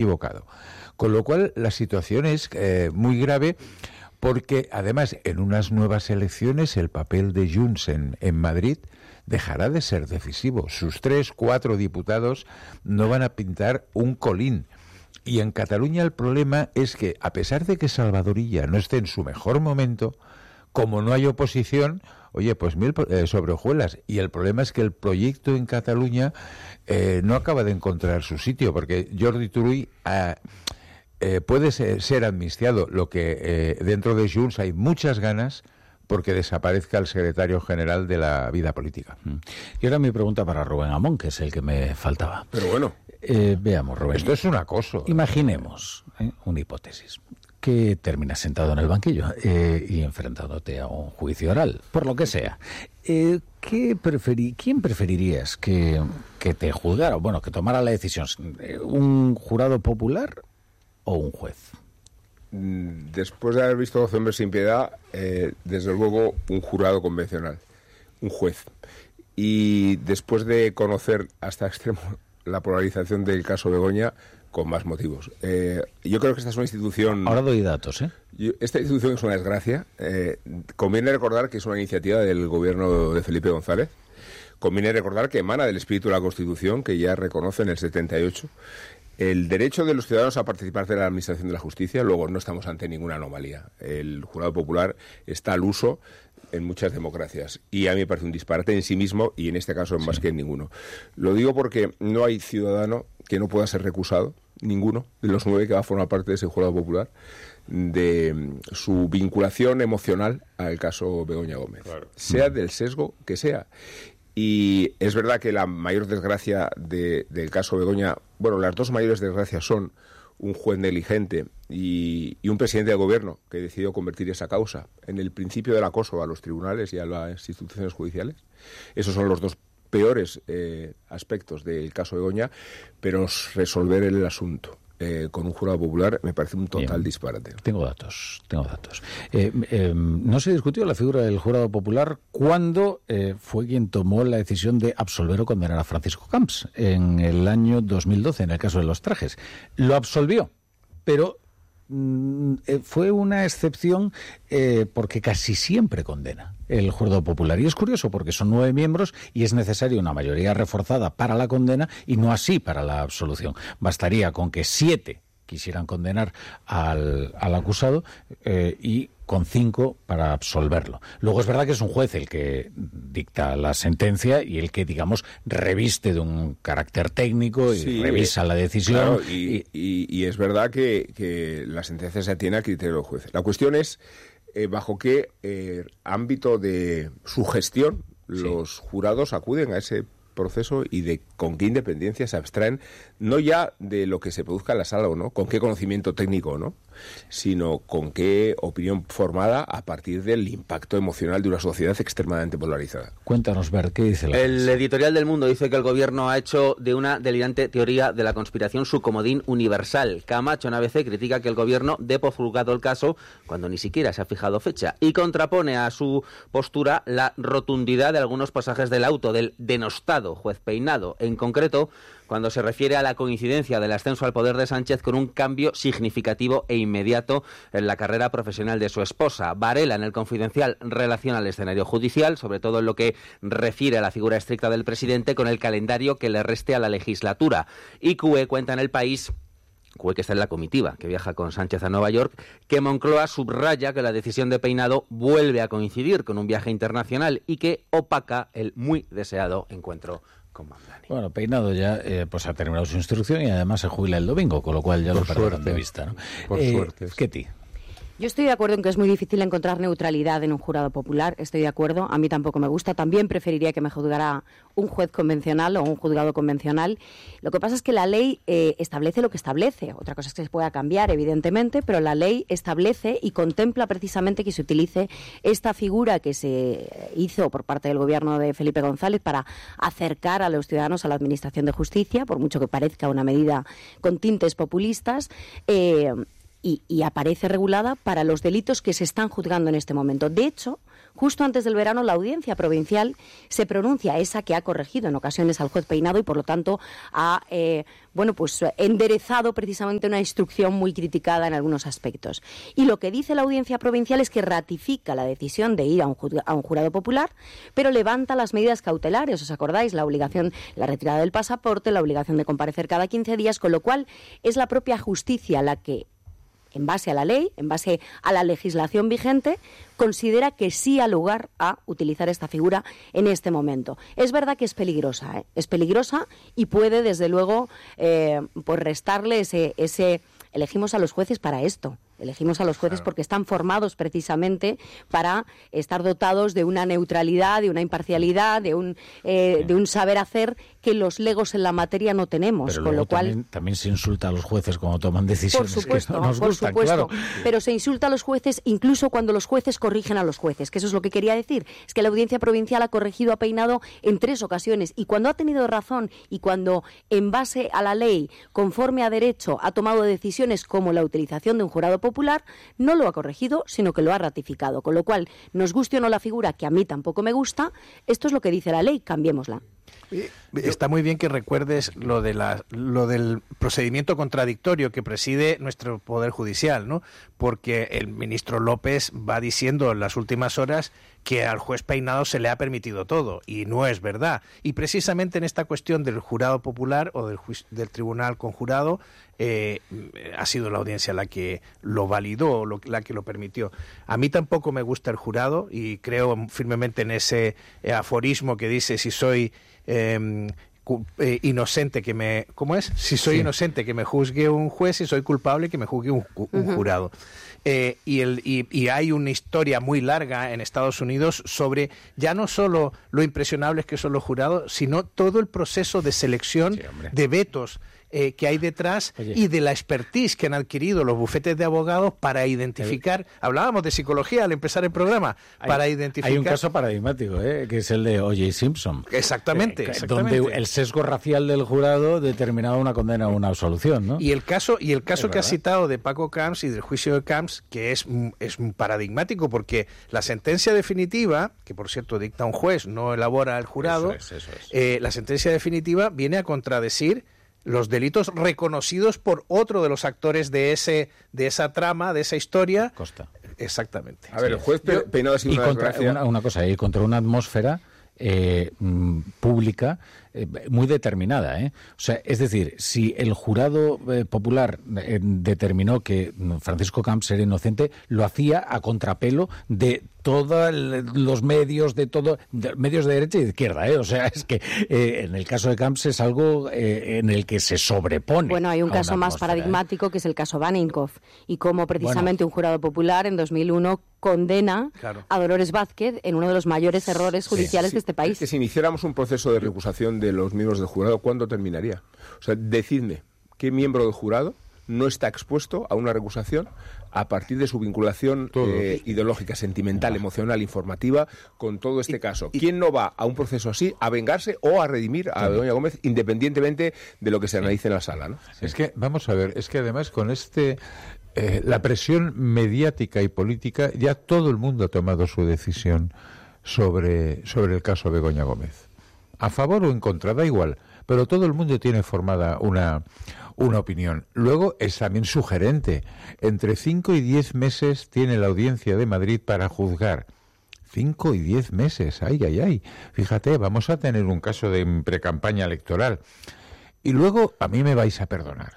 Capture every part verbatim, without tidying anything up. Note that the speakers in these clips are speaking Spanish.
equivocado. Con lo cual, la situación es eh, muy grave, porque además en unas nuevas elecciones el papel de Junts en, en Madrid dejará de ser decisivo. Sus tres, cuatro diputados no van a pintar un colín. Y en Cataluña el problema es que, a pesar de que Salvador Illa no esté en su mejor momento, como no hay oposición, oye, pues mil eh, sobre hojuelas. Y el problema es que el proyecto en Cataluña eh, no acaba de encontrar su sitio, porque Jordi Turull eh, eh, puede ser, ser amnistiado, lo que eh, dentro de Junts hay muchas ganas porque desaparezca el secretario general de la vida política. Y ahora mi pregunta para Rubén Amón, que es el que me faltaba. Pero bueno. Eh, veamos, Rubén. Esto es un acoso. Imaginemos, ¿eh? una hipótesis, que terminas sentado en el banquillo eh, y enfrentándote a un juicio oral, por lo que sea. Eh, ¿qué preferi- ¿Quién preferirías que, que te juzgara, bueno, que tomara la decisión? ¿Un jurado popular o un juez? Después de haber visto doce hombres sin piedad, eh, desde luego un jurado convencional, un juez. Y después de conocer hasta extremo la polarización del caso Begoña, con más motivos. Eh, yo creo que esta es una institución... Ahora doy datos, ¿eh? Yo, esta institución es una desgracia. Eh, conviene recordar que es una iniciativa del gobierno de Felipe González. Conviene recordar que emana del espíritu de la Constitución, que ya reconoce en el setenta y ocho el derecho de los ciudadanos a participar de la administración de la justicia. Luego, no estamos ante ninguna anomalía. El jurado popular está al uso en muchas democracias, y a mí me parece un disparate en sí mismo, y en este caso más sí. que en ninguno. Lo digo porque no hay ciudadano que no pueda ser recusado, ninguno de los nueve que va a formar parte de ese jurado popular, de su vinculación emocional al caso Begoña Gómez, claro. sea del sesgo que sea. Y es verdad que la mayor desgracia de, del caso Begoña, bueno, las dos mayores desgracias son un juez negligente y, y un presidente de gobierno que decidió convertir esa causa en el principio del acoso a los tribunales y a las instituciones judiciales. Esos son los dos peores eh, aspectos del caso Begoña, pero resolver el asunto eh, con un jurado popular me parece un total Bien. disparate. Tengo datos, tengo datos. Eh, eh, no se discutió la figura del jurado popular cuando eh, fue quien tomó la decisión de absolver o condenar a Francisco Camps en el año dos mil doce, en el caso de los trajes. Lo absolvió, pero mm, eh, fue una excepción eh, porque casi siempre condena el jurado popular. Y es curioso porque son nueve miembros y es necesaria una mayoría reforzada para la condena y no así para la absolución. Bastaría con que siete quisieran condenar al, al acusado eh, y con cinco para absolverlo. Luego es verdad que es un juez el que dicta la sentencia y el que, digamos, reviste de un carácter técnico y sí, revisa la decisión. Claro, y, y, y es verdad que, que la sentencia se atiene a criterio del juez. La cuestión es eh, bajo qué eh, ámbito de su gestión los sí. jurados acuden a ese proceso y de con qué independencia se abstraen, no ya de lo que se produzca en la sala o no, con qué conocimiento técnico no, sino con qué opinión formada a partir del impacto emocional de una sociedad extremadamente polarizada. Cuéntanos, Bert, ¿qué dice la El prensa? editorial del Mundo dice que el gobierno ha hecho de una delirante teoría de la conspiración su comodín universal. Camacho en A B C critica que el gobierno dé por juzgado el caso cuando ni siquiera se ha fijado fecha y contrapone a su postura la rotundidad de algunos pasajes del auto del denostado juez Peinado, en concreto cuando se refiere a la coincidencia del ascenso al poder de Sánchez con un cambio significativo e inmediato en la carrera profesional de su esposa. Varela, en el Confidencial, relaciona el escenario judicial, sobre todo en lo que refiere a la figura estricta del presidente, con el calendario que le reste a la legislatura. Y C U E cuenta en El País, C U E que está en la comitiva que viaja con Sánchez a Nueva York, que Moncloa subraya que la decisión de Peinado vuelve a coincidir con un viaje internacional y que opaca el muy deseado encuentro con Mamdani. Bueno, Peinado ya eh, pues ha terminado su instrucción y además se jubila el domingo, con lo cual ya Por lo perdieron suerte. de vista, ¿no? Por eh, suerte. Ketty. Yo estoy de acuerdo en que es muy difícil encontrar neutralidad en un jurado popular, estoy de acuerdo, a mí tampoco me gusta, también preferiría que me juzgara un juez convencional o un juzgado convencional. Lo que pasa es que la ley eh, establece lo que establece, otra cosa es que se pueda cambiar, evidentemente, pero la ley establece y contempla precisamente que se utilice esta figura que se hizo por parte del gobierno de Felipe González para acercar a los ciudadanos a la administración de justicia, por mucho que parezca una medida con tintes populistas, eh, Y, y aparece regulada para los delitos que se están juzgando en este momento. De hecho, justo antes del verano la Audiencia Provincial se pronuncia, esa que ha corregido en ocasiones al juez Peinado y por lo tanto ha eh, bueno, pues, enderezado precisamente una instrucción muy criticada en algunos aspectos. Y lo que dice la Audiencia Provincial es que ratifica la decisión de ir a un, a un jurado popular, pero levanta las medidas cautelares, ¿os acordáis? La obligación, la retirada del pasaporte, la obligación de comparecer cada quince días, con lo cual es la propia justicia la que, en base a la ley, en base a la legislación vigente, considera que sí ha lugar a utilizar esta figura en este momento. Es verdad que es peligrosa, ¿eh? Es peligrosa y puede, desde luego, eh, pues restarle ese, ese... Elegimos a los jueces para esto. Elegimos a los jueces porque están formados precisamente para estar dotados de una neutralidad, de una imparcialidad, de un eh, de un saber hacer que los legos en la materia no tenemos. Pero con lo cual también, también se insulta a los jueces cuando toman decisiones. Por supuesto, que no nos por gustan, supuesto. claro. Pero se insulta a los jueces incluso cuando los jueces corrigen a los jueces, que eso es lo que quería decir. Es que la Audiencia Provincial ha corregido a Peinado en tres ocasiones y cuando ha tenido razón y cuando en base a la ley, conforme a derecho, ha tomado decisiones como la utilización de un jurado popular, no lo ha corregido, sino que lo ha ratificado. Con lo cual, nos guste o no la figura, que a mí tampoco me gusta, esto es lo que dice la ley, cambiémosla. Está muy bien que recuerdes lo de la, lo del procedimiento contradictorio que preside nuestro Poder Judicial, ¿no? Porque el ministro López va diciendo en las últimas horas que al juez Peinado se le ha permitido todo, y no es verdad. Y precisamente en esta cuestión del jurado popular o del, juicio, del tribunal conjurado, eh, ha sido la audiencia la que lo validó, lo, la que lo permitió. A mí tampoco me gusta el jurado y creo firmemente en ese eh, aforismo que dice si soy... Eh, Eh, inocente que me ¿cómo es? Si soy sí. inocente que me juzgue un juez y soy culpable que me juzgue un, un uh-huh. jurado. Eh, y, el, y, y hay una historia muy larga en Estados Unidos sobre ya no solo lo impresionables que son los jurados, sino todo el proceso de selección sí, de vetos eh, que hay detrás. Oye. Y de la expertise que han adquirido los bufetes de abogados para identificar, eh. hablábamos de psicología al empezar el programa, hay, para identificar... Hay un caso paradigmático, ¿eh? Que es el de O J Simpson. Exactamente, eh, exactamente. Donde el sesgo racial del jurado determinaba una condena o una absolución, ¿no? Y el caso, y el caso que has citado de Paco Camps y del juicio de Camps, que es, es paradigmático, porque la sentencia definitiva, que por cierto dicta un juez, no elabora el jurado, eso es, eso es. Eh, la sentencia definitiva viene a contradecir los delitos reconocidos por otro de los actores de ese de esa trama, de esa historia. Costa. Exactamente. A ver, el juez Pe- Peinado ha sido y una contra, desgracia. Una, una cosa, y contra una atmósfera eh, pública eh, muy determinada, ¿eh? O sea, es decir, si el jurado eh, popular eh, determinó que Francisco Camps era inocente, lo hacía a contrapelo de todos los medios de todo de medios de derecha y de izquierda, ¿eh? O sea, es que eh, en el caso de Camps es algo eh, en el que se sobrepone. Bueno, hay un caso más paradigmático, ¿eh? Que es el caso Baninkoff, y cómo precisamente bueno. un jurado popular en dos mil uno condena claro. a Dolores Vázquez en uno de los mayores errores judiciales sí, sí. de este país. Es que si iniciáramos un proceso de recusación de los miembros del jurado, ¿cuándo terminaría? O sea, decidme, ¿qué miembro del jurado no está expuesto a una recusación a partir de su vinculación eh, ideológica, sentimental, emocional, informativa con todo este caso? ¿Quién no va a un proceso así a vengarse o a redimir a Begoña Gómez independientemente de lo que se analice en la sala, ¿no? Es que, vamos a ver, es que además con este... Eh, la presión mediática y política, ya todo el mundo ha tomado su decisión sobre, sobre el caso Begoña Gómez. A favor o en contra, da igual, pero todo el mundo tiene formada una, una opinión. Luego es también sugerente. Entre cinco y diez meses tiene la Audiencia de Madrid para juzgar. Cinco y diez meses, ay, ay, ay. Fíjate, vamos a tener un caso de precampaña electoral. Y luego, a mí me vais a perdonar,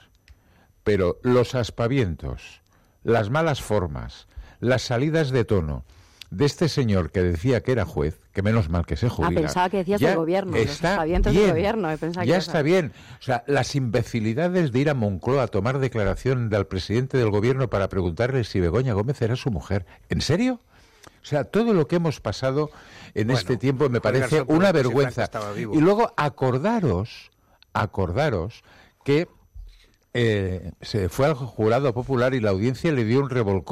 pero los aspavientos, las malas formas, las salidas de tono de este señor que decía que era juez, que menos mal que se jubila. Ah, pensaba que decías del gobierno, los aspavientos del gobierno. Eh, ya que está bien. O sea, las imbecilidades de ir a Moncloa a tomar declaración del presidente del gobierno para preguntarle si Begoña Gómez era su mujer. ¿En serio? O sea, todo lo que hemos pasado en bueno, este tiempo me parece una vergüenza. Y luego acordaros, acordaros que... Eh, se fue al jurado popular y la audiencia le dio un revolcón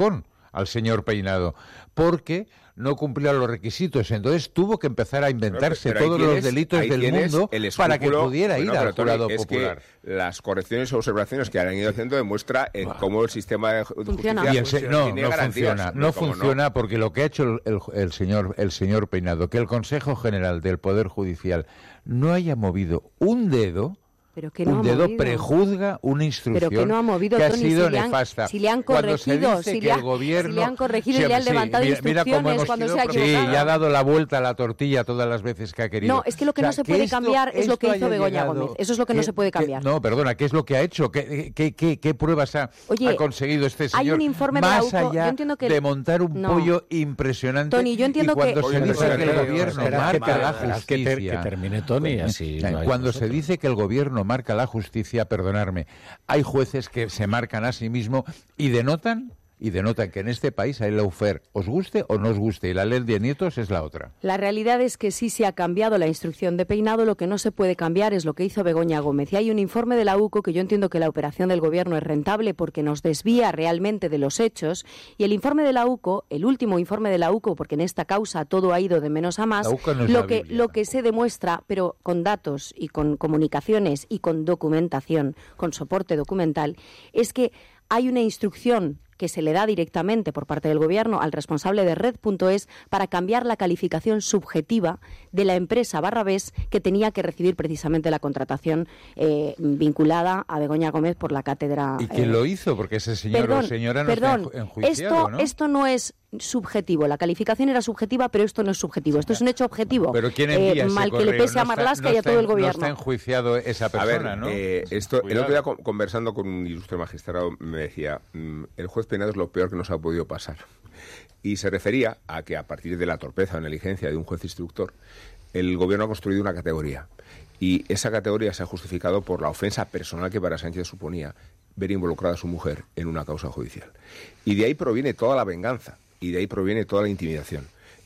al señor Peinado, porque no cumplía los requisitos. Entonces tuvo que empezar a inventarse pero, pero todos tienes, los delitos del mundo para que pudiera bueno, ir al jurado es popular. Que las correcciones o observaciones que han ido haciendo demuestra en wow. cómo el sistema de funciona. justicia se, no, no funciona, no funciona no. Porque lo que ha hecho el, el, el señor el señor Peinado, que el Consejo General del Poder Judicial no haya movido un dedo. Pero que no un dedo prejuzga una instrucción pero que, no ha, movido, que ha Tony, sido si han, nefasta. Si le han corregido, si le, ha, gobierno, si le han corregido sí, y le han sí, levantado mira, instrucciones mira cuando sido, se ha equivocado. Sí, y ha dado la vuelta a la tortilla todas las veces que ha querido. No, es que lo que o sea, no se que puede esto, cambiar es lo que hizo Begoña llegado, Gómez. Eso es lo que, que no se puede cambiar. Que, no, perdona, ¿qué es lo que ha hecho? ¿Qué, qué, qué, qué pruebas ha, Oye, ha conseguido este señor? Hay un informe Más de la U C O, allá yo entiendo que de montar un no. pollo impresionante. Tony, yo entiendo y cuando que... se dice que el gobierno marca la justicia... Que, ter, que termine Tony, así... Cuando se dice que el gobierno marca la justicia, perdonarme, hay jueces que se marcan a sí mismos y denotan y denotan que en este país hay lawfare, os guste o no os guste, y la ley de nietos es la otra. La realidad es que sí se ha cambiado la instrucción de Peinado, lo que no se puede cambiar es lo que hizo Begoña Gómez. Y hay un informe de la U C O que yo entiendo que la operación del gobierno es rentable porque nos desvía realmente de los hechos, y el informe de la U C O, el último informe de la U C O, porque en esta causa todo ha ido de menos a más, no lo que, lo que se demuestra, pero con datos y con comunicaciones y con documentación, con soporte documental, es que hay una instrucción que se le da directamente por parte del Gobierno al responsable de Red punto es para cambiar la calificación subjetiva de la empresa Barrabés que tenía que recibir precisamente la contratación eh, vinculada a Begoña Gómez por la cátedra. ¿Y quién eh, lo hizo? Porque ese señor perdón, o señora no perdón, está enjuiciado, esto, ¿no? Esto no es subjetivo. La calificación era subjetiva, pero esto no es subjetivo. Esto es un hecho objetivo. ¿Pero quién envía eh, ese mal correo? que le pese no a Marlaska no y a todo el Gobierno. No está enjuiciado esa persona, a ver, ¿no? Eh, esto, el otro día conversando con un ilustre magistrado me decía, mmm, el juez Peinado es lo peor que nos ha podido pasar. Y se refería a que a partir de la torpeza o negligencia de un juez instructor, el Gobierno ha construido una categoría. Y esa categoría se ha justificado por la ofensa personal que para Sánchez suponía ver involucrada a su mujer en una causa judicial. Y de ahí proviene toda la venganza, y de ahí proviene toda la intimidación.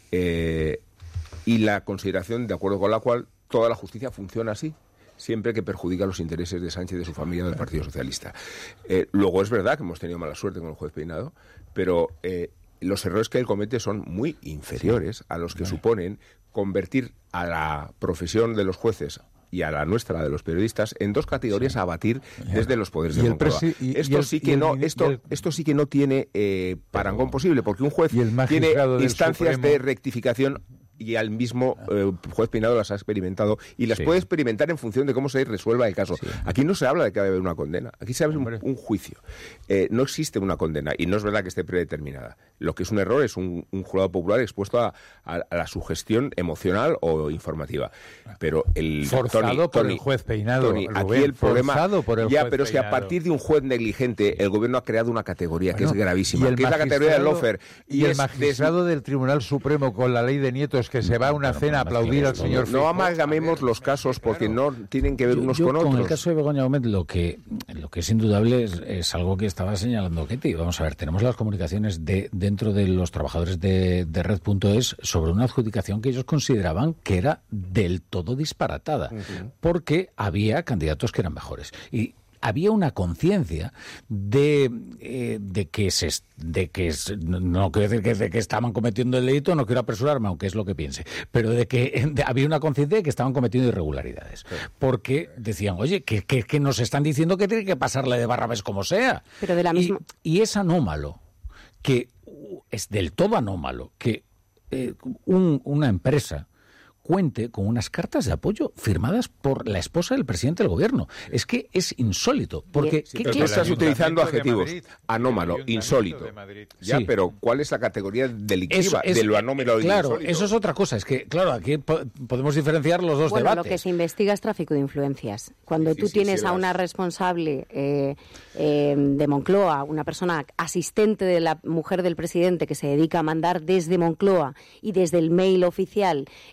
Eh, y la consideración de acuerdo con la cual toda la justicia funciona así, siempre que perjudica los intereses de Sánchez, de su familia o del Partido Socialista. Eh, luego es verdad que hemos tenido mala suerte con el juez Peinado, pero eh, los errores que él comete son muy inferiores a los que vale. suponen convertir a la profesión de los jueces y a la nuestra, la de los periodistas, en dos categorías sí. a abatir desde los poderes de Moncloa. Esto, sí que no, esto, esto sí que no tiene eh, parangón posible, porque un juez tiene instancias Supremo. de rectificación y al mismo eh, juez Peinado las ha experimentado y las sí. puede experimentar en función de cómo se resuelva el caso. Sí. Aquí no se habla de que debe haber una condena, aquí se habla de un, un juicio. Eh, no existe una condena y no es verdad que esté predeterminada. Lo que es un error es un, un jurado popular expuesto a, a, a la sugestión emocional o informativa. Pero el forzado Tony, por Tony, el juez Peinado. Tony, Rubén, aquí el problema por el ya, juez pero es que a partir de un juez negligente el gobierno ha creado una categoría bueno, que es gravísima, que es la categoría del lawfare. Y, y el magistrado des... del Tribunal Supremo con la ley de nietos que se va a una cena a aplaudir al señor No, no amalgamemos los casos porque claro. no tienen que ver yo, unos yo con otros. Con el caso de Begoña Gómez lo que, lo que es indudable es, es algo que estaba señalando Ketty. Vamos a ver, tenemos las comunicaciones de dentro de los trabajadores de, de Red punto es sobre una adjudicación que ellos consideraban que era del todo disparatada, uh-huh. porque había candidatos que eran mejores. Y había una conciencia de, eh, de que se de que no, no quiero decir que, de que estaban cometiendo el delito, no quiero apresurarme, aunque es lo que piense, pero de que de, había una conciencia de que estaban cometiendo irregularidades, sí. porque decían, oye, que, que, que nos están diciendo que tiene que pasarle de Barrabés como sea, pero de la misma... y, y es anómalo, que es del todo anómalo que eh, un, una empresa cuente con unas cartas de apoyo firmadas por la esposa del presidente del gobierno. Es que es insólito. Porque sí, ¿qué, ¿qué estás utilizando adjetivos? Anómalo, insólito. Ya, sí. Pero ¿cuál es la categoría delictiva es, es, de lo anómalo y claro, insólito? Eso es otra cosa. Es que, claro, aquí po podemos diferenciar los dos bueno, debates. Lo que se investiga es tráfico de influencias. Cuando sí, tú sí, tienes sí, a una responsable eh, eh, de Moncloa, una persona asistente de la mujer del presidente que se dedica a mandar desde Moncloa y desde el mail oficial eh,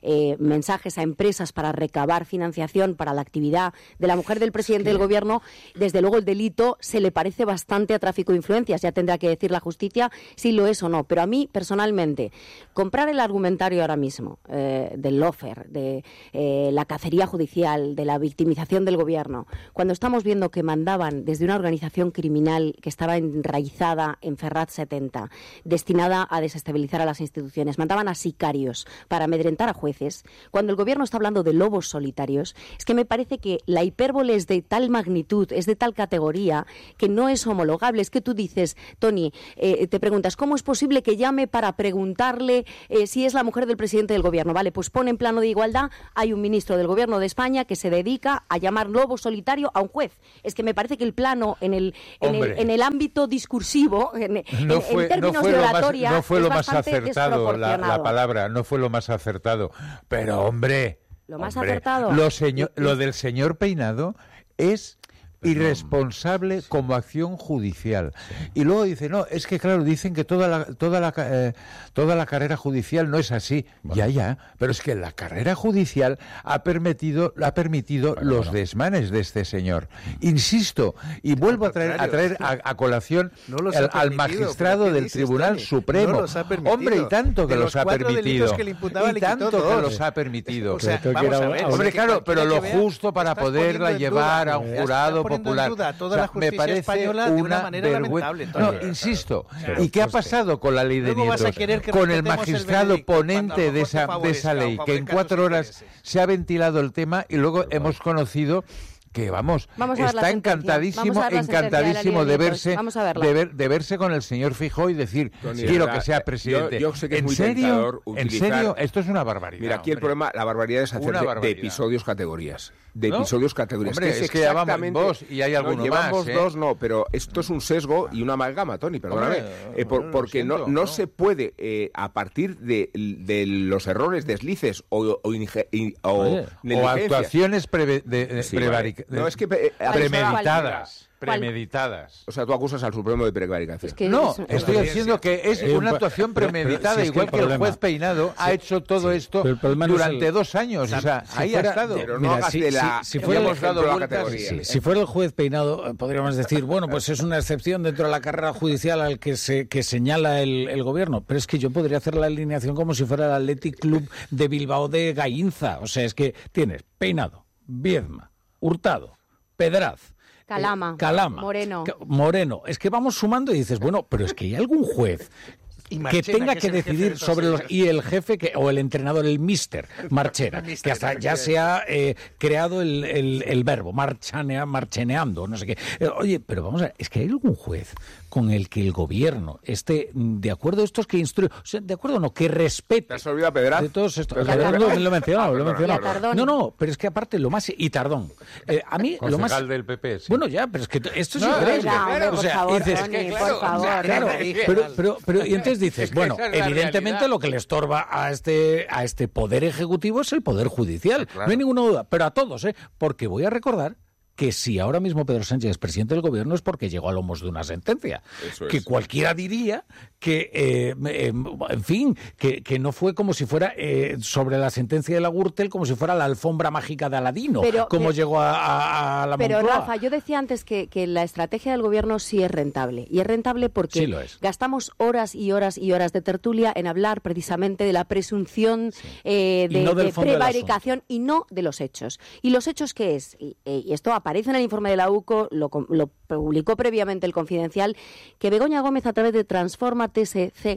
mensajes a empresas para recabar financiación para la actividad de la mujer del presidente del gobierno, desde luego el delito se le parece bastante a tráfico de influencias. Ya tendrá que decir la justicia si lo es o no. Pero a mí, personalmente, comprar el argumentario ahora mismo eh, del lawfare, de eh, la cacería judicial, de la victimización del gobierno, cuando estamos viendo que mandaban desde una organización criminal que estaba enraizada en Ferraz setenta, destinada a desestabilizar a las instituciones, mandaban a sicarios para amedrentar a jueces, cuando el gobierno está hablando de lobos solitarios, es que me parece que la hipérbole es de tal magnitud, es de tal categoría, que no es homologable. Es que tú dices, Tony, eh, te preguntas, ¿cómo es posible que llame para preguntarle eh, si es la mujer del presidente del gobierno? Vale, pues pone en plano de igualdad, hay un ministro del gobierno de España que se dedica a llamar lobo solitario a un juez. Es que me parece que el plano en el, en el, en el ámbito discursivo, en, no en, fue, en términos no fue de lo oratoria, más, no fue es lo más acertado la, la palabra, no fue lo más acertado. Pero, hombre, lo más hombre, acertado. Lo, señor, lo del señor Peinado es irresponsable como acción judicial. Y luego dice, no, es que claro, dicen que toda la toda la eh, toda la carrera judicial no es así. Bueno. Ya, ya, pero es que la carrera judicial ha permitido ha permitido bueno, los bueno. desmanes de este señor. Insisto, y vuelvo a traer a traer a, a colación no el, al magistrado del Tribunal Tony? Supremo. No los ha permitido. Hombre, y tanto que de los, los ha permitido. Que le imputaba, y le tanto quitó que los ha permitido. O sea, vamos a ver, hombre, claro, pero lo vea, justo para poderla llevar a un jurado popular. Toda o sea, la justicia me parece española de una manera lamentable. No, insisto. Claro, ¿y qué ha pasado con la ley de nietos? Con el magistrado el ponente de esa, de esa ley, que en cuatro horas se ha ventilado el tema y luego bueno. hemos conocido que vamos, vamos está encantadísimo, encantadísimo de, de verse de, ver, de verse con el señor Feijóo y decir, Tony, quiero mira, que sea presidente. Yo, yo sé que es ¿En muy serio? Utilizar... ¿En serio? Esto es una barbaridad. Mira, aquí hombre. el problema, la barbaridad es hacer de, de episodios categorías. De ¿No? episodios categorías. Hombre, que es, es que ya vamos dos y hay alguno no, llevamos más, ¿eh? dos, no, pero esto es un sesgo y una amalgama, Tony, perdóname. Hombre, eh, por, porque siento, no, no, no se puede, eh, a partir de, de los errores, deslices o, o, inge, o, Oye, o actuaciones pre, de, de, sí, prevaric, vale. No, es que, eh, premeditadas. Premeditadas. O sea, tú acusas al Supremo de prevaricación. Es que no, es, estoy diciendo que es eh, una actuación premeditada, pero, pero si igual que, que el juez Peinado sí, ha hecho todo sí, esto durante el, dos años. O sea, si ahí fuera, ha estado. Pero no mira, hagas si, de la, si, si fuera hemos dado la categoría. Si, si fuera el juez Peinado, podríamos decir, bueno, pues es una excepción dentro de la carrera judicial al que se que señala el, el gobierno. Pero es que yo podría hacer la alineación como si fuera el Athletic Club de Bilbao de Gainza. O sea, es que tienes Peinado, Viedma, Hurtado, Pedraz, Calama, eh, Calama, Moreno. Moreno. Es que vamos sumando y dices, bueno, pero es que hay algún juez que tenga que, que decidir sobre los... Y el jefe, que o el entrenador, el mister Marchena, el mister, que hasta ya se ha eh, creado el, el, el verbo, marchanea, marcheneando, no sé qué. Eh, oye, pero vamos a ver, es que hay algún juez con el que el gobierno esté de acuerdo, estos que instruyen, o sea, de acuerdo no, que respete. ¿Te has olvidado a Pedraz? De todos estos. Lo, lo he mencionado, lo he mencionado. No, no, pero es que aparte lo más... Y Tardón. Eh, a mí Concejal lo más... del P P, sí. Bueno, ya, pero es que esto es no, increíble. Claro, o sea, favor, dices, Tony, que, claro, por favor. Claro, pero, pero, pero, y entonces dices, es que bueno, es evidentemente lo que le estorba a este, a este poder ejecutivo es el poder judicial. Claro. No hay ninguna duda, pero a todos, ¿eh? Porque voy a recordar que si ahora mismo Pedro Sánchez es presidente del gobierno es porque llegó a lomos de una sentencia. Eso es. Que cualquiera diría que, eh, eh, en fin, que, que no fue como si fuera eh, sobre la sentencia de la Gürtel, como si fuera la alfombra mágica de Aladino, pero, como pero, llegó a, a, a la Pero Moncloa. Rafa, yo decía antes que, que la estrategia del gobierno sí es rentable. Y es rentable porque sí lo es. Gastamos horas y horas y horas de tertulia en hablar precisamente de la presunción sí. eh, de, no de prevaricación y no de los hechos. ¿Y los hechos qué es? Y, y esto aparece en el informe de la U C O, lo, lo publicó previamente el Confidencial, que Begoña Gómez, a través de Transforma T S C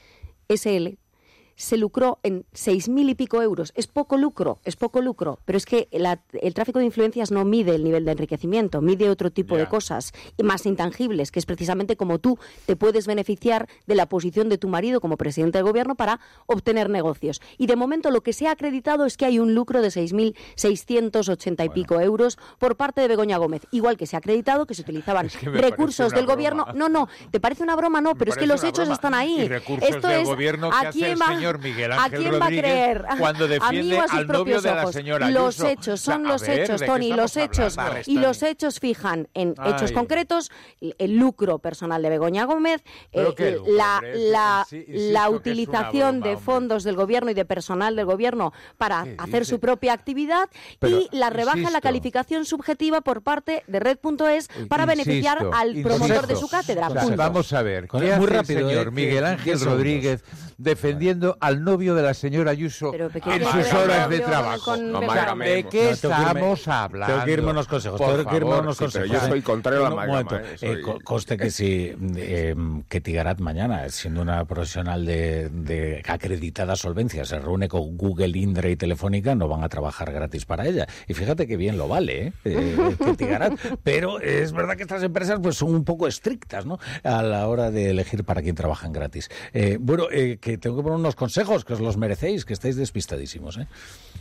S L, se lucró en seis mil y pico euros. Es poco lucro, es poco lucro, pero es que la, el tráfico de influencias no mide el nivel de enriquecimiento, mide otro tipo yeah. de cosas, y más intangibles, que es precisamente como tú te puedes beneficiar de la posición de tu marido como presidente del gobierno para obtener negocios. Y de momento lo que se ha acreditado es que hay un lucro de seis mil seiscientos ochenta y bueno. pico euros por parte de Begoña Gómez. Igual que se ha acreditado que se utilizaban es que recursos del broma. gobierno. No, no, ¿te parece una broma? No, pero es que los hechos broma. están ahí. Y recursos Esto del es gobierno que aquí hace en el señor señor Miguel ¿A Ángel quién va a Rodríguez creer? cuando defiende a sus al novio propios de la ojos. señora Los Ayuso? hechos son O sea, los a ver, hechos, ¿de qué Tony, los estamos hechos. hablando? Y los hechos fijan en Ay. hechos concretos el lucro personal de Begoña Gómez, ¿Pero eh, qué lucro, la, hombre? Es- la, sí, insisto la que es una utilización broma, de hombre. fondos del gobierno y de personal del gobierno para ¿Qué hacer dice? su propia actividad Pero, y la rebaja en la insisto. calificación subjetiva por parte de Red punto es para Insisto, beneficiar al promotor insisto. de su cátedra. O sea, Punto. vamos a ver, Con- ¿qué muy hace rápido, el señor eh, Miguel que- Ángel diez segundos. Rodríguez defendiendo al novio de la señora Ayuso Pero, ¿qué en tiene que sus ver el horas de novio trabajo? con No, Begoña? amalgamemos. ¿De qué No, tengo que irme- estamos hablando? Tengo que irme a unos consejos. Por tengo que irme a favor, unos sí, pero consejos. yo soy ¿eh? contrario a la Un amalgama, momento. ¿eh? Soy- Eh, co- conste que si eh, que Tigarat mañana, siendo una profesional de, de acreditada solvencia, se reúne con Google, Indra y Telefónica, no van a trabajar gratis para ella. Y fíjate que bien lo vale, ¿eh? Eh, que Tigarat. Pero es verdad que estas empresas pues son un poco estrictas, ¿no? A la hora de elegir para quién trabajan gratis. Eh, bueno, eh, que tengo que poner unos consejos, que os los merecéis, que estáis despistadísimos, ¿eh?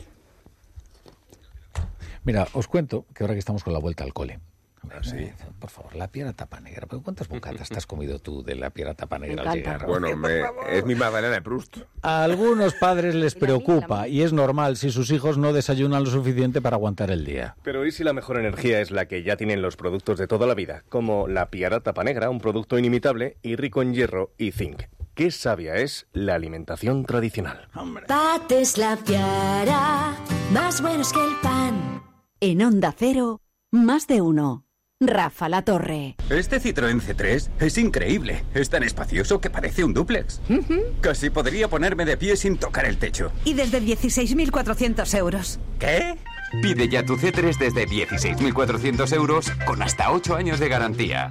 Mira, os cuento que ahora que estamos con la vuelta al cole, Ah, sí. por favor, la piedra tapa negra. ¿Pero cuántas bocatas te has comido tú de la piedra tapa negra Me al encanta. llegar? Bueno, me- es mi Magdalena de Proust. A algunos padres les Y la mía, preocupa la mía. y es normal si sus hijos no desayunan lo suficiente para aguantar el día. Pero ¿y si la mejor energía es la que ya tienen los productos de toda la vida? Como la piara tapa negra, un producto inimitable y rico en hierro y zinc. Qué sabia es la alimentación tradicional. Pates la piara, más buenos que el pan. En Onda Cero, más de uno. Rafa La Torre. Este Citroën C tres es increíble. Es tan espacioso que parece un dúplex. Casi podría ponerme de pie sin tocar el techo. Y desde dieciséis mil cuatrocientos euros. ¿Qué? Pide ya tu C tres desde dieciséis mil cuatrocientos euros con hasta ocho años de garantía.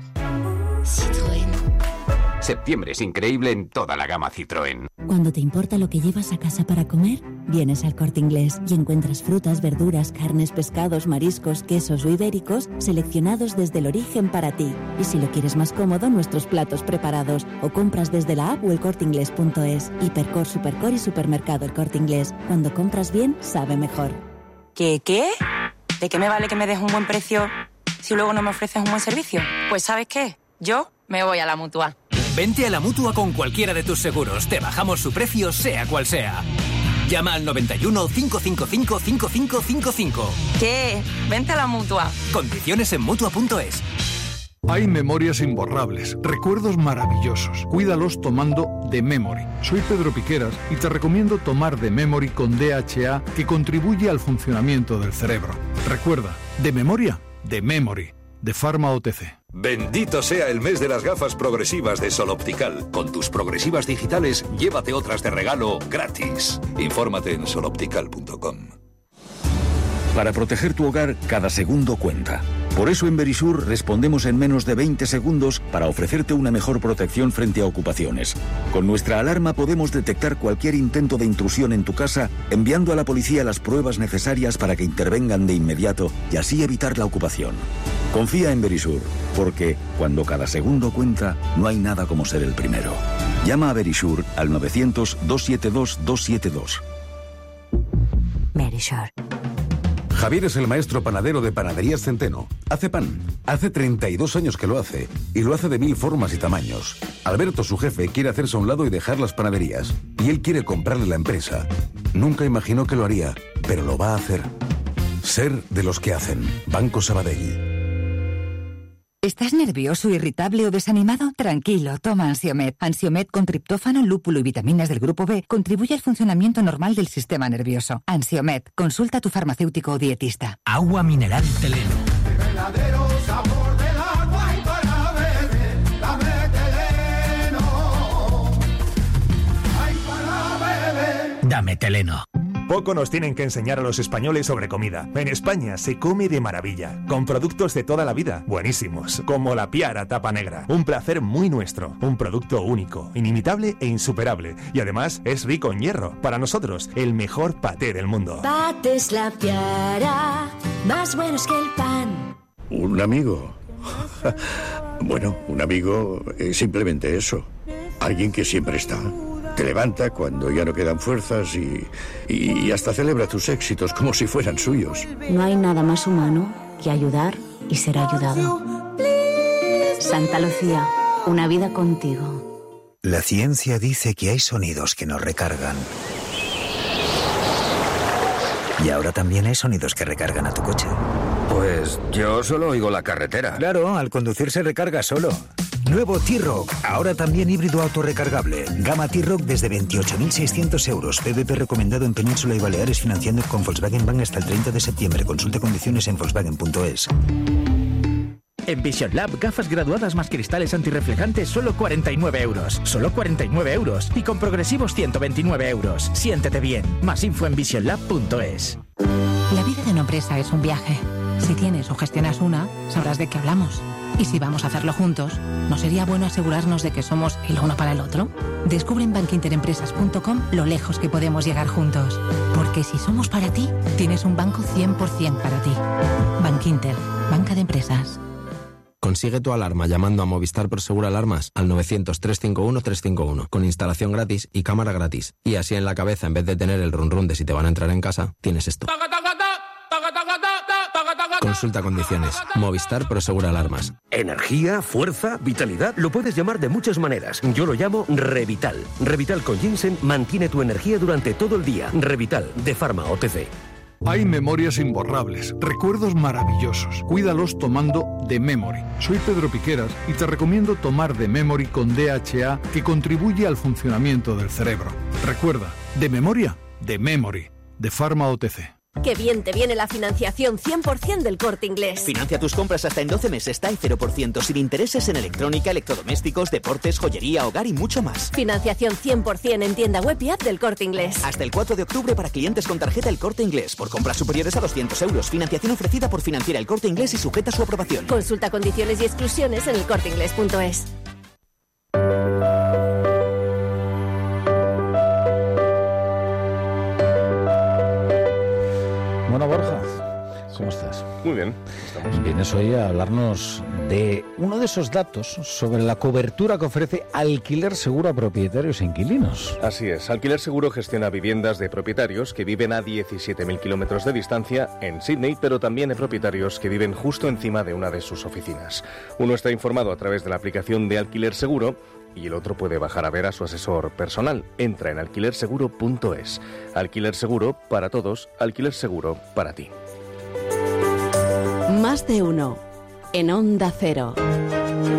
Citroën. Septiembre es increíble en toda la gama Citroën. Cuando te importa lo que llevas a casa para comer, vienes al Corte Inglés y encuentras frutas, verduras, carnes, pescados, mariscos, quesos o ibéricos seleccionados desde el origen para ti. Y si lo quieres más cómodo, nuestros platos preparados o compras desde la app o el corte inglés punto es. Hipercor, Supercor y Supermercado El Corte Inglés. Cuando compras bien, sabe mejor. ¿Qué qué? ¿De qué me vale que me des un buen precio si luego no me ofreces un buen servicio? Pues ¿sabes qué? Yo me voy a la Mutua. Vente a la Mutua con cualquiera de tus seguros. Te bajamos su precio, sea cual sea. Llama al noventa y uno, cinco cinco cinco, cinco cinco cinco cinco. ¿Qué? Vente a la Mutua. Condiciones en Mutua punto es. Hay memorias imborrables, recuerdos maravillosos. Cuídalos tomando The Memory. Soy Pedro Piqueras y te recomiendo tomar The Memory con D H A, que contribuye al funcionamiento del cerebro. Recuerda, de memoria, The Memory, de Pharma O T C. Bendito sea el mes de las gafas progresivas de Sol Optical. Con tus progresivas digitales, llévate otras de regalo gratis. Infórmate en sol optical punto com. Para proteger tu hogar, cada segundo cuenta. Por eso en Verisur respondemos en menos de veinte segundos para ofrecerte una mejor protección frente a ocupaciones. Con nuestra alarma podemos detectar cualquier intento de intrusión en tu casa, enviando a la policía las pruebas necesarias para que intervengan de inmediato y así evitar la ocupación. Confía en Verisur, porque cuando cada segundo cuenta, no hay nada como ser el primero. Llama a Verisur al novecientos, doscientos setenta y dos, doscientos setenta y dos. Verisur. Javier es el maestro panadero de Panaderías Centeno. Hace pan. Hace treinta y dos años que lo hace. Y lo hace de mil formas y tamaños. Alberto, su jefe, quiere hacerse a un lado y dejar las panaderías. Y él quiere comprarle la empresa. Nunca imaginó que lo haría, pero lo va a hacer. Ser de los que hacen. Banco Sabadell. ¿Estás nervioso, irritable o desanimado? Tranquilo, toma Ansiomed. Ansiomed con triptófano, lúpulo y vitaminas del grupo B contribuye al funcionamiento normal del sistema nervioso. Ansiomed, consulta a tu farmacéutico o dietista. Agua mineral Teleno. Verdadero sabor del agua y para beber, dame Teleno. Ay, para beber. Dame Teleno. Poco nos tienen que enseñar a los españoles sobre comida. En España se come de maravilla, con productos de toda la vida, buenísimos, como la piara tapa negra. Un placer muy nuestro, un producto único, inimitable e insuperable. Y además es rico en hierro. Para nosotros, el mejor paté del mundo. Pates la piara, más buenos que el pan. ¿Un amigo? Bueno, un amigo es simplemente eso. Alguien que siempre está. Te levanta cuando ya no quedan fuerzas y, y hasta celebra tus éxitos como si fueran suyos. No hay nada más humano que ayudar y ser ayudado. Santa Lucía, una vida contigo. La ciencia dice que hay sonidos que nos recargan. Y ahora también hay sonidos que recargan a tu coche. Pues yo solo oigo la carretera. Claro, al conducir se recarga solo. Nuevo T-Roc, ahora también híbrido autorrecargable. Gama T-Roc desde veintiocho mil seiscientos euros. P V P recomendado en Península y Baleares, financiando con Volkswagen Bank hasta el treinta de septiembre. Consulte condiciones en volkswagen punto es. En Vision Lab, gafas graduadas más cristales antirreflejantes, solo cuarenta y nueve euros. Solo cuarenta y nueve euros. Y con progresivos ciento veintinueve euros. Siéntete bien. Más info en vision lab punto es. La vida de una empresa es un viaje. Si tienes o gestionas una, sabrás de qué hablamos. Y si vamos a hacerlo juntos, ¿no sería bueno asegurarnos de que somos el uno para el otro? Descubre en bankinterempresas punto com lo lejos que podemos llegar juntos. Porque si somos para ti, tienes un banco cien por ciento para ti. Bankinter, banca de empresas. Consigue tu alarma llamando a Movistar Prosegur Alarmas al novecientos, trescientos cincuenta y uno, trescientos cincuenta y uno, con instalación gratis y cámara gratis. Y así en la cabeza, en vez de tener el run run de si te van a entrar en casa, tienes esto. Consulta condiciones. Movistar Prosegur Alarmas. Energía, fuerza, vitalidad, lo puedes llamar de muchas maneras. Yo lo llamo Revital. Revital con ginseng mantiene tu energía durante todo el día. Revital, de Pharma O T C. Hay memorias imborrables, recuerdos maravillosos. Cuídalos tomando The Memory. Soy Pedro Piqueras y te recomiendo tomar The Memory con D H A, que contribuye al funcionamiento del cerebro. Recuerda, de memoria, The Memory, de Pharma O T C. Qué bien te viene la financiación cien por ciento del Corte Inglés. Financia tus compras hasta en doce meses, T A E cero por ciento, sin intereses en electrónica, electrodomésticos, deportes, joyería, hogar y mucho más. Financiación cien por ciento en tienda web y app del Corte Inglés. Hasta el cuatro de octubre para clientes con tarjeta El Corte Inglés. Por compras superiores a doscientos euros. Financiación ofrecida por Financiera El Corte Inglés y sujeta a su aprobación. Consulta condiciones y exclusiones en el corte inglés punto es. Bueno, Borja, ¿cómo estás? Muy bien, estamos. Vienes hoy a hablarnos de uno de esos datos sobre la cobertura que ofrece Alquiler Seguro a propietarios e inquilinos. Así es, Alquiler Seguro gestiona viviendas de propietarios que viven a diecisiete mil kilómetros de distancia en Sydney, pero también de propietarios que viven justo encima de una de sus oficinas. Uno está informado a través de la aplicación de Alquiler Seguro y el otro puede bajar a ver a su asesor personal. Entra en alquiler seguro punto es. Alquiler Seguro para todos, Alquiler Seguro para ti. Más de uno en Onda Cero.